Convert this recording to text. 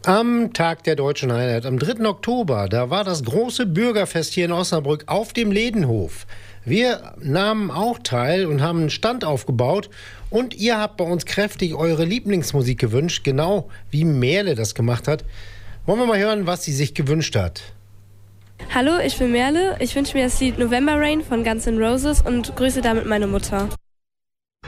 Am Tag der Deutschen Einheit, am 3. Oktober, da war das große Bürgerfest hier in Osnabrück auf dem Ledenhof. Wir nahmen auch teil und haben einen Stand aufgebaut und ihr habt bei uns kräftig eure Lieblingsmusik gewünscht, genau wie Merle das gemacht hat. Wollen wir mal hören, was sie sich gewünscht hat? Hallo, ich bin Merle. Ich wünsche mir das Lied November Rain von Guns N' Roses und grüße damit meine Mutter.